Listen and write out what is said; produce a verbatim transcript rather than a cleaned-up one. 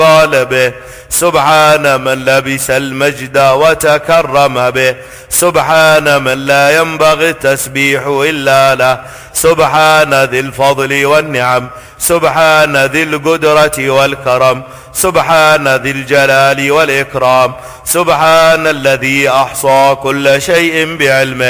قال به. سبحان من لبس المجد وتكرم به. سبحان من لا ينبغي التسبيح إلا له. سبحان ذي الفضل والنعم. سبحان ذي القدرة والكرم. سبحان ذي الجلال والإكرام. سبحان الذي أحصى كل شيء بعلمه.